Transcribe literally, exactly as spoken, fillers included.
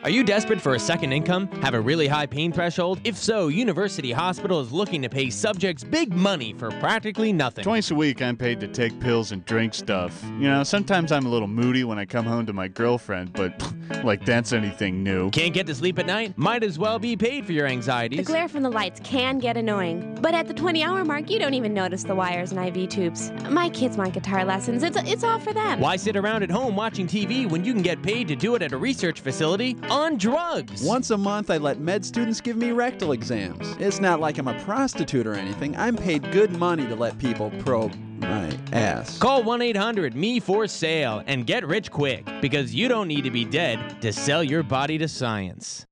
Are you desperate for a second income? Have a really high pain threshold? If so, University Hospital is looking to pay subjects big money for practically nothing. Twice a week, I'm paid to take pills and drink stuff. You know, sometimes I'm a little moody when I come home to my girlfriend, but like that's anything new. Can't get to sleep at night? Might as well be paid for your anxieties. The glare from the lights can get annoying, but at the twenty-hour mark, you don't even notice the wires and I V tubes. My kids want guitar lessons. It's, it's all for them. Why sit around at home watching T V when you can get paid to do it at a research facility on drugs? Once a month, I let med students give me rectal exams. It's not like I'm a prostitute or anything. I'm paid good money to let people probe my ass. Call one eight hundred M E for sale and get rich quick, because you don't need to be dead to sell your body to science.